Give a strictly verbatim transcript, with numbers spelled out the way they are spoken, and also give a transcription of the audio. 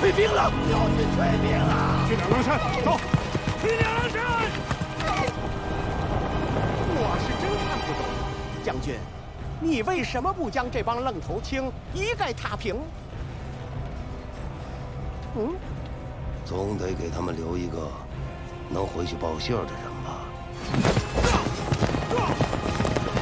退兵了， 要去退兵了！ 去两狼山，走！ 去两狼山！我是真看不懂，将军，你为什么不将这帮愣头青一概踏平？嗯， 总得给他们留一个能回去报信儿的人吧。